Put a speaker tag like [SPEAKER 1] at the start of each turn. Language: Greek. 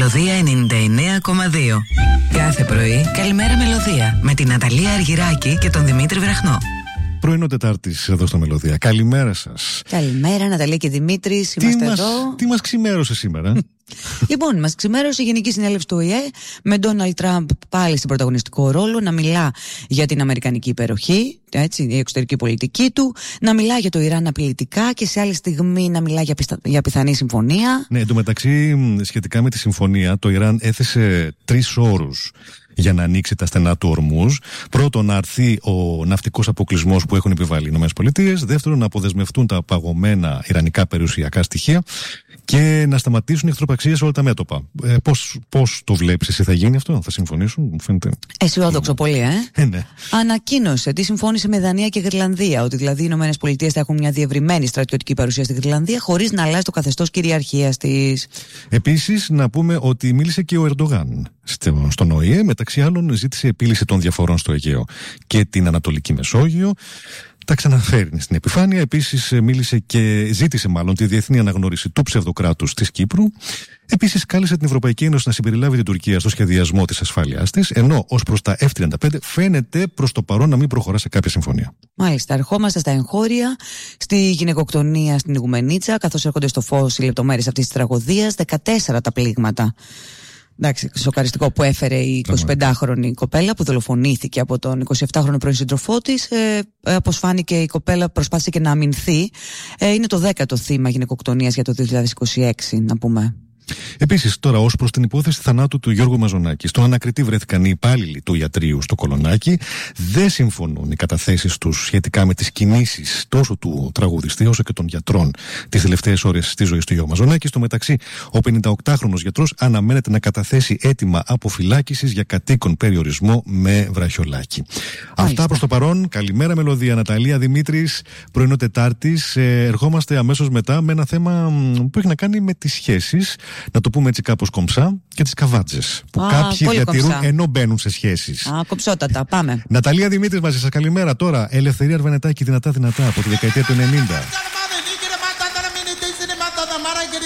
[SPEAKER 1] Μελωδία 99,2. Κάθε πρωί, καλημέρα Μελωδία. Με την Ναταλία Αργυράκη και τον Δημήτρη Βραχνό.
[SPEAKER 2] Πρωινό Τετάρτης εδώ στο Μελωδία. Καλημέρα σας.
[SPEAKER 3] Καλημέρα Ναταλία και Δημήτρης. Είμαστε εδώ.
[SPEAKER 2] Τι μας ξημέρωσε σήμερα?
[SPEAKER 3] Λοιπόν, μας ξημέρωσε η Γενική Συνέλευση του ΟΗΕ με Ντόναλντ Τραμπ πάλι στην πρωταγωνιστικό ρόλο, να μιλά για την αμερικανική υπεροχή, έτσι, η εξωτερική πολιτική του, να μιλά για το Ιράν απειλητικά και σε άλλη στιγμή να μιλά για πιθανή συμφωνία. Ναι,
[SPEAKER 2] εντωμεταξύ, σχετικά με τη συμφωνία, το Ιράν έθεσε 3 όρους για να ανοίξει τα στενά του Ορμούζ. Πρώτον, να αρθεί ο ναυτικός αποκλεισμός που έχουν επιβάλει οι ΗΠΑ. Δεύτερον, να αποδεσμευτούν τα παγωμένα ιρανικά περιουσιακά στοιχεία. Και να σταματήσουν οι εχθροπραξίες σε όλα τα μέτωπα. Πώς το βλέπεις εσύ, θα γίνει αυτό, θα συμφωνήσουν, μου φαίνεται?
[SPEAKER 3] Αισιόδοξο πολύ,
[SPEAKER 2] ναι.
[SPEAKER 3] Ανακοίνωσε τι συμφώνησε με Δανία και Γρυλανδία, ότι δηλαδή οι ΗΠΑ θα έχουν μια διευρυμένη στρατιωτική παρουσία στη Γρυλανδία χωρίς να αλλάζει το καθεστώς κυριαρχίας της.
[SPEAKER 2] Επίσης, να πούμε ότι μίλησε και ο Ερντογάν στον ΟΗΕ, μεταξύ άλλων ζήτησε επίλυση των διαφορών στο Αιγαίο και την Ανατολική Μεσόγειο. Τα ξαναφέρνει στην επιφάνεια. Επίσης ζήτησε τη διεθνή αναγνώριση του ψευδοκράτους της Κύπρου. Επίσης κάλεσε την Ευρωπαϊκή Ένωση να συμπεριλάβει την Τουρκία στο σχεδιασμό της ασφάλειάς της, ενώ ως προς τα F-35 φαίνεται προς το παρόν να μην προχωρά σε κάποια συμφωνία.
[SPEAKER 3] Μάλιστα, ερχόμαστε στα εγχώρια, στη γυναικοκτονία στην Ιγουμενίτσα, καθώς έρχονται στο φως οι λεπτομέρειες αυτής της τραγωδίας, 14 τα πλήγματα. Εντάξει, σοκαριστικό που έφερε η 25χρονη κοπέλα που δολοφονήθηκε από τον 27χρονο πρώην σύντροφό της. Όπως φάνηκε, η κοπέλα προσπάθησε και να αμυνθεί. Είναι το 10ο θύμα γυναικοκτονίας για το 2026, να πούμε.
[SPEAKER 2] Επίσης, τώρα, ως προς την υπόθεση θανάτου του Γιώργου Μαζονάκη, στον ανακριτή βρέθηκαν οι υπάλληλοι του ιατρείου στο Κολονάκι. Δεν συμφωνούν οι καταθέσεις τους σχετικά με τις κινήσεις τόσο του τραγουδιστή όσο και των γιατρών τις τελευταίες ώρες της ζωής του Γιώργου Μαζονάκη. Στο μεταξύ, ο 58χρονος γιατρός αναμένεται να καταθέσει αίτημα αποφυλάκησης για κατοίκον περιορισμό με βραχιολάκι. Αυτά προς το παρόν. Καλημέρα Μελωδία, Ναταλία, Δημήτρης, πρωινό Τετάρτης. Ερχόμαστε αμέσως μετά με ένα θέμα που έχει να κάνει με τις σχέσεις. Να το πούμε έτσι κάπως κομψά, και τις καβάτζες που κάποιοι διατηρούν ενώ μπαίνουν σε σχέσεις.
[SPEAKER 3] Κομψότατα, πάμε.
[SPEAKER 2] Ναταλία Δημήτρης μαζί σας, καλημέρα. Τώρα, Ελευθερία Αρβανετάκη, δυνατά από τη δεκαετία του 90.